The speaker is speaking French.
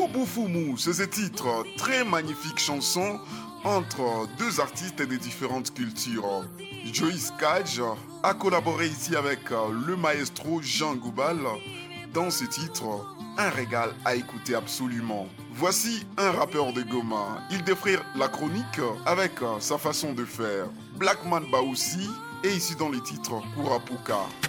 Obufumu, c'est ce titre, très magnifique chanson entre deux artistes des différentes cultures. Joyce Cage a collaboré ici avec le maestro Jean Goubal dans ce titre, un régal à écouter absolument. Voici un rappeur de Goma, il défraie la chronique avec sa façon de faire. Blackman Baoussi et ici dans les titres Kurapuka.